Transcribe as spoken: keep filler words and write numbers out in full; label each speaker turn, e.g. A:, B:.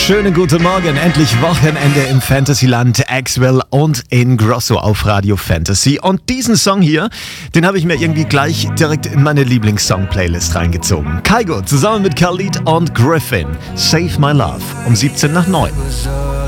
A: schönen guten Morgen. Endlich Wochenende im Fantasyland. Axwell und Ingrosso auf Radio Fantasy. Und diesen Song hier, den habe ich mir irgendwie gleich direkt in meine Lieblingssong-Playlist reingezogen. Kygo zusammen mit Khalid und Griffin. Save My Love um siebzehn nach neun.